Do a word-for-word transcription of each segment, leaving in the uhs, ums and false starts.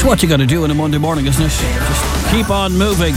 what you got to do on a Monday morning, isn't it? Just keep on moving.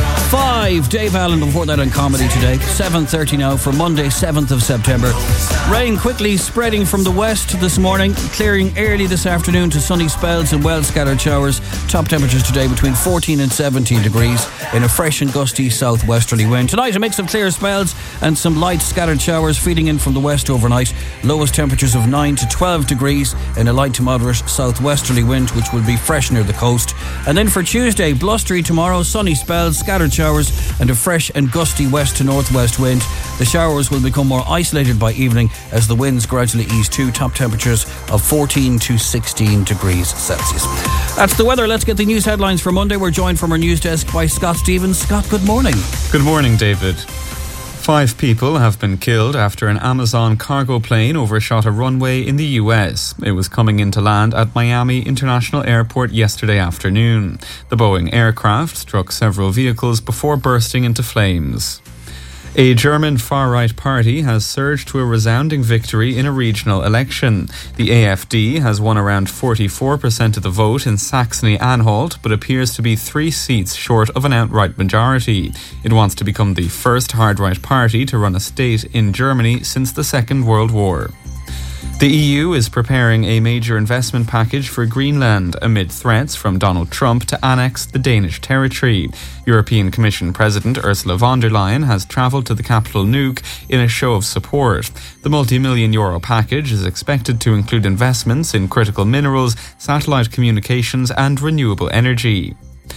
Five, Dave Allen before that on Comedy Today. seven thirty now for Monday, seventh of September. Rain quickly spreading from the west this morning, clearing early this afternoon to sunny spells and well scattered showers. Top temperatures today between fourteen and seventeen degrees in a fresh and gusty southwesterly wind. Tonight a mix of clear spells and some light scattered showers feeding in from the west overnight. Lowest temperatures of nine to twelve degrees in a light to moderate southwesterly wind, which will be fresh near the coast. And then for Tuesday, blustery tomorrow, sunny spells, scattered showers and a fresh and gusty west to northwest wind. The showers will become more isolated by evening as the winds gradually ease to top temperatures of fourteen to sixteen degrees Celsius. That's the weather. Let's get the news headlines for Monday. We're joined from our news desk by Scott Stevens. Scott, good morning. Good morning, David. Five people have been killed after an Amazon cargo plane overshot a runway in the U S. It was coming into land at Miami International Airport yesterday afternoon. The Boeing aircraft struck several vehicles before bursting into flames. A German far-right party has surged to a resounding victory in a regional election. The A F D has won around forty-four percent of the vote in Saxony-Anhalt, but appears to be three seats short of an outright majority. It wants to become the first hard-right party to run a state in Germany since the Second World War. The E U is preparing a major investment package for Greenland amid threats from Donald Trump to annex the Danish territory. European Commission President Ursula von der Leyen has travelled to the capital Nuuk in a show of support. The multi-million euro package is expected to include investments in critical minerals, satellite communications and renewable energy.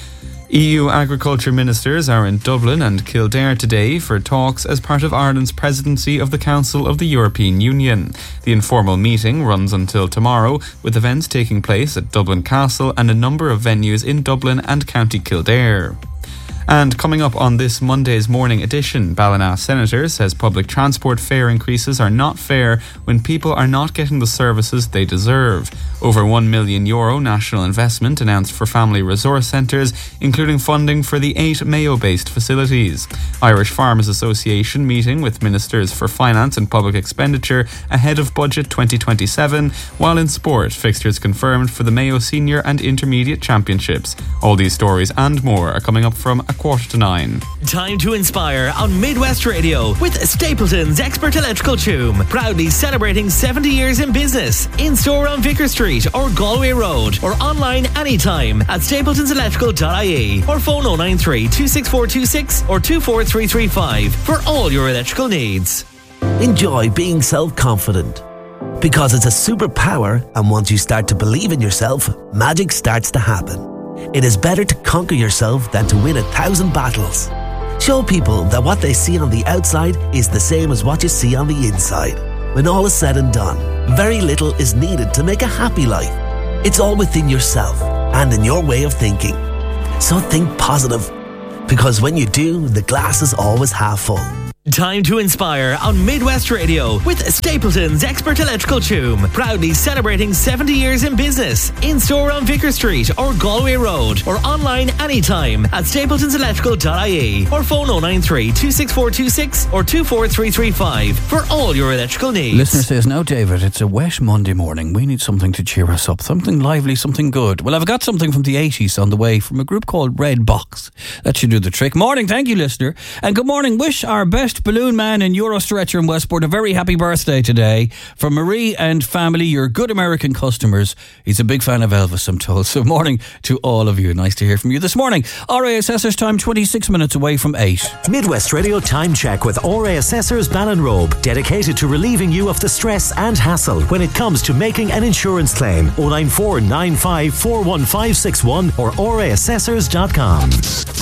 E U agriculture ministers are in Dublin and Kildare today for talks as part of Ireland's presidency of the Council of the European Union. The informal meeting runs until tomorrow, with events taking place at Dublin Castle and a number of venues in Dublin and County Kildare. And coming up on this Monday's morning edition, Ballina Senator says public transport fare increases are not fair when people are not getting the services they deserve. Over one million euro national investment announced for family resource centres, including funding for the eight Mayo-based facilities. Irish Farmers Association meeting with Ministers for Finance and Public Expenditure ahead of Budget twenty twenty-seven, while in sport, fixtures confirmed for the Mayo Senior and Intermediate Championships. All these stories and more are coming up from a quarter to nine. Time to inspire on Midwest Radio with Stapleton's Expert Electrical Tomb, proudly celebrating seventy years in business. In store on Vicar Street or Galway Road, or online anytime at stapletons electrical dot I E, or phone oh nine three, two six four two six or two four three three five for all your electrical needs. Enjoy being self-confident, because it's a superpower, and once you start to believe in yourself, magic starts to happen. It is better to conquer yourself than to win a thousand battles. Show people that what they see on the outside is the same as what you see on the inside. When all is said and done, very little is needed to make a happy life. It's all within yourself and in your way of thinking. So think positive, because when you do, the glass is always half full. Time to inspire on Midwest Radio with Stapleton's Expert Electrical Tomb, proudly celebrating seventy years in business. In store on Vicar Street or Galway Road, or online anytime at stapletons electrical dot I E, or phone oh nine three, two six four two six or two four three three five for all your electrical needs. Listener says, now David, it's a wet Monday morning. We need something to cheer us up, something lively, something good. Well, I've got something from the eighties on the way from a group called Red Box. That should do the trick. Morning, thank you, listener. And good morning. Wish our best balloon man in Eurostretcher in Westport a very happy birthday today. From Marie and family, your good American customers. He's a big fan of Elvis, I'm told. So morning to all of you. Nice to hear from you this morning. R A Assessors time, twenty-six minutes away from eight. Midwest Radio Time Check with R A Assessors Ballinrobe, dedicated to relieving you of the stress and hassle when it comes to making an insurance claim. oh nine four nine five four one five six one or r a assessors dot com.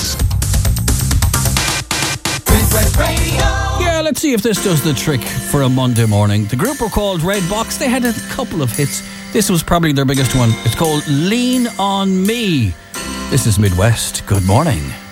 Yeah, let's see if this does the trick for a Monday morning. The group were called Red Box. They had a couple of hits. This was probably their biggest one. It's called Lean On Me. This is Midwest. Good morning.